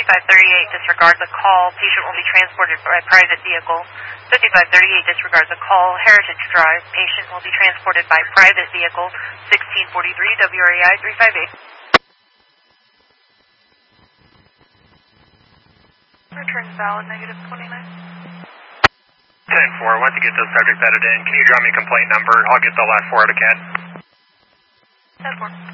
5538 disregards a call. Patient will be transported by private vehicle. 5538 disregards a call. Heritage Drive. Patient will be transported by private vehicle. 1643 WRAI 358. Return valid, negative 29. 10-4, want to get the subject bedded in. Can you draw me a complaint number? I'll get the last 4 out of CAD. 10-4.